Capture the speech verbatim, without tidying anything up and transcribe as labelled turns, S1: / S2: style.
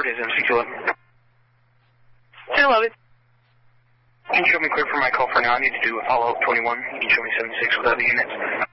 S1: is M six eleven.
S2: ten eleven.
S1: Can you show me clear for my call for now? I need to do a follow-up twenty-one. You can show me seven six with other units.